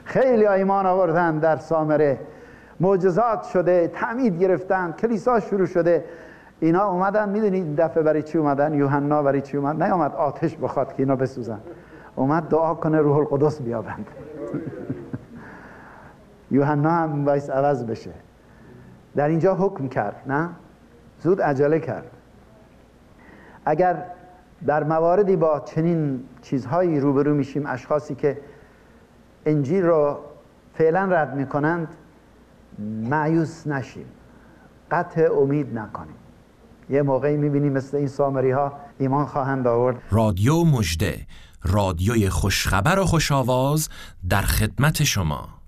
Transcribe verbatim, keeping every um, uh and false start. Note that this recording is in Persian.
خیلی ایمان آوردن در سامره، معجزات شده، تعمید گرفتن، کلیسا شروع شده. اینا اومدن، میدونید این دفعه برای چی اومدن؟ یوحنا برای چی اومد؟ نه اومد آتش بخواد که اینا بسوزن، اومد دعا کنه روح القدس بیابند. یوحنا هم باعث عوض بشه. در اینجا حکم کرد، نه زود عجله کرد. اگر در مواردی با چنین چیزهایی روبرو میشیم، اشخاصی که انجیل رو فعلا رد میکنند، مایوس نشیم، قطع امید نکنیم. یه موقعی میبینیم مثل این سامری ها ایمان خواهند آورد. رادیو مژده، رادیوی خوشخبر و خوش‌آواز در خدمت شما.